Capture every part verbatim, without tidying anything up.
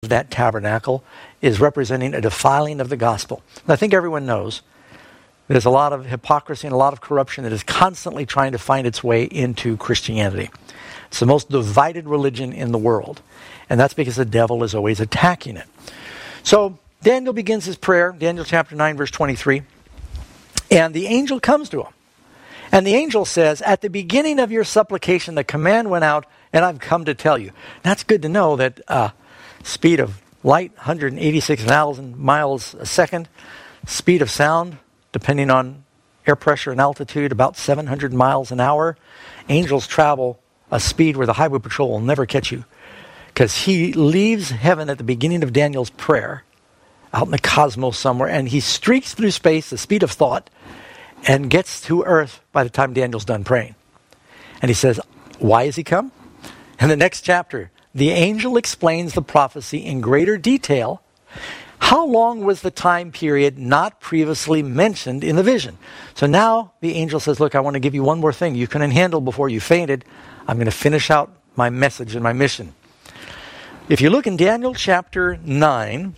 that tabernacle is representing a defiling of the gospel. And I think everyone knows there's a lot of hypocrisy and a lot of corruption that is constantly trying to find its way into Christianity. It's the most divided religion in the world. And that's because the devil is always attacking it. So Daniel begins his prayer, Daniel chapter nine, verse twenty-three. And the angel comes to him. And the angel says, at the beginning of your supplication, the command went out, and I've come to tell you. That's good to know that uh, speed of light, one hundred eighty-six thousand miles a second. Speed of sound, depending on air pressure and altitude, about seven hundred miles an hour. Angels travel a speed where the highway patrol will never catch you. Because he leaves heaven at the beginning of Daniel's prayer, out in the cosmos somewhere, and he streaks through space, the speed of thought, and gets to earth by the time Daniel's done praying. And he says, why has he come? In the next chapter, the angel explains the prophecy in greater detail. How long was the time period not previously mentioned in the vision? So now the angel says, look, I want to give you one more thing you couldn't handle before you fainted. I'm going to finish out my message and my mission. If you look in Daniel chapter nine,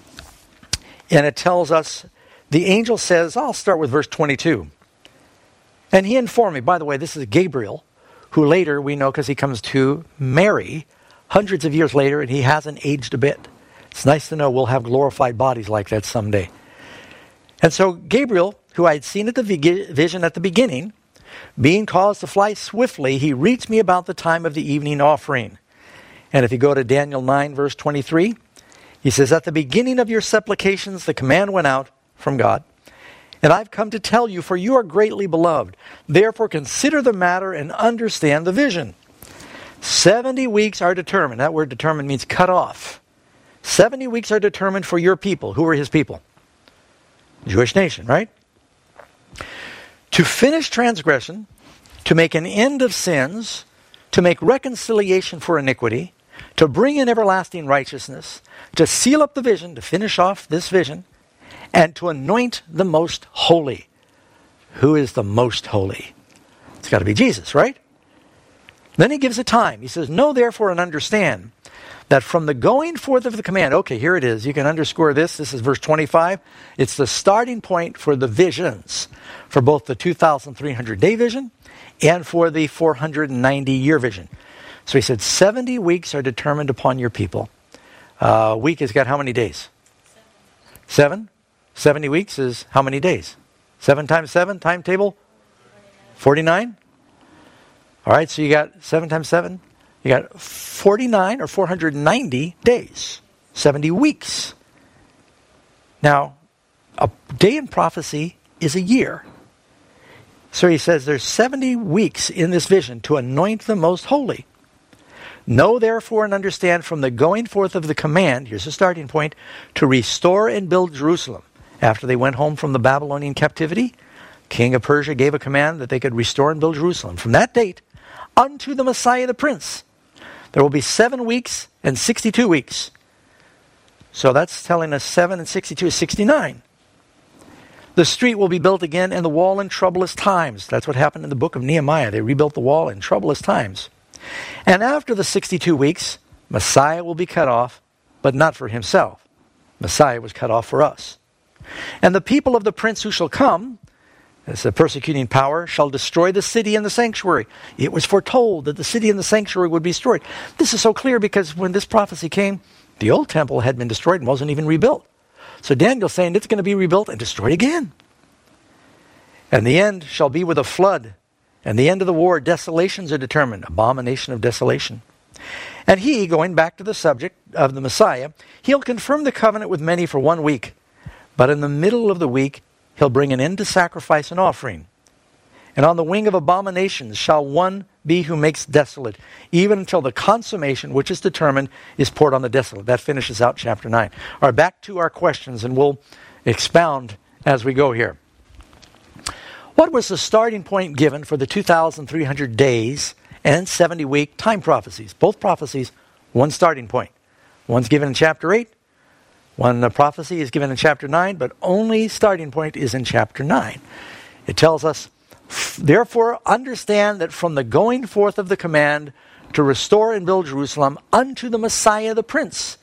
and it tells us, the angel says, I'll start with verse twenty-two. And he informed me, by the way, this is Gabriel, who later we know because he comes to Mary hundreds of years later, and he hasn't aged a bit. It's nice to know we'll have glorified bodies like that someday. And so Gabriel, who I had seen at the vision at the beginning, being caused to fly swiftly, he reached me about the time of the evening offering. And if you go to Daniel nine, verse twenty-three, he says, at the beginning of your supplications, the command went out from God. And I've come to tell you, for you are greatly beloved. Therefore consider the matter and understand the vision. Seventy weeks are determined. That word determined means cut off. Seventy weeks are determined for your people. Who are his people? Jewish nation, right? To finish transgression, to make an end of sins, to make reconciliation for iniquity, to bring in everlasting righteousness, to seal up the vision, to finish off this vision, and to anoint the most holy. Who is the most holy? It's got to be Jesus, right? Then he gives a time. He says, know therefore and understand that from the going forth of the command, okay, here it is. You can underscore this. This is verse twenty-five. It's the starting point for the visions, for both the two thousand three hundred day vision and for the four hundred ninety year vision. So he said, seventy weeks are determined upon your people. A uh, week has got how many days? Seven. seventy weeks is how many days? Seven times seven, timetable? forty-nine. All right, so you got seven times seven. You got forty-nine or four hundred ninety days. seventy weeks. Now, a day in prophecy is a year. So he says there's seventy weeks in this vision to anoint the most holy. Know therefore and understand from the going forth of the command, here's the starting point, to restore and build Jerusalem. After they went home from the Babylonian captivity, King of Persia gave a command that they could restore and build Jerusalem. From that date, unto the Messiah the Prince, there will be seven weeks and sixty-two weeks. So that's telling us seven and sixty-two is sixty-nine. The street will be built again and the wall in troublous times. That's what happened in the book of Nehemiah. They rebuilt the wall in troublous times. And after the sixty-two weeks, Messiah will be cut off, but not for himself. Messiah was cut off for us. And the people of the prince who shall come, as the persecuting power, shall destroy the city and the sanctuary. It was foretold that the city and the sanctuary would be destroyed. This is so clear because when this prophecy came, the old temple had been destroyed and wasn't even rebuilt. So Daniel's saying it's going to be rebuilt and destroyed again. And the end shall be with a flood. And the end of the war, desolations are determined. Abomination of desolation. And he, going back to the subject of the Messiah, he'll confirm the covenant with many for one week. But in the middle of the week, he'll bring an end to sacrifice and offering. And on the wing of abominations shall one be who makes desolate, even until the consummation, which is determined, is poured on the desolate. That finishes out chapter nine. All right, back to our questions, and we'll expound as we go here. What was the starting point given for the two thousand three hundred days and seventy-week time prophecies? Both prophecies, one starting point. One's given in chapter eight. One the prophecy is given in chapter nine, but only starting point is in chapter nine. It tells us, therefore understand that from the going forth of the command to restore and build Jerusalem unto the Messiah the Prince.